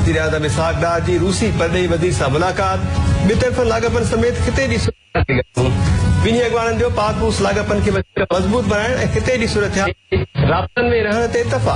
वज़ीर आज़म इसहाक़ डार जी रूसी परॾेही वज़ीर सां मुलाक़ात ॿिए तरफ़ लाॻापन समेत ख़िते जी ॿिन्ही अॻवाननि जो पाक रूस लाॻापन खे मज़बूत बनाइण ऐं ख़िते जी सूरत राबतनि में रहण ते इतफ़ाक़।